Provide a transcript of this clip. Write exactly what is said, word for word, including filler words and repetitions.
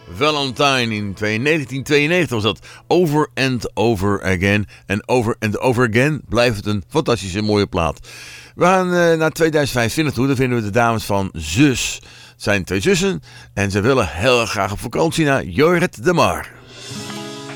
Valentine in negentien tweeënnegentig was dat. Over and Over Again. En Over and Over Again blijft het een fantastische mooie plaat. We gaan uh, naar tweeduizend vijfentwintig toe. Daar vinden we de dames van Zus. Het zijn twee zussen en ze willen heel graag op vakantie naar Jorrit de Mar.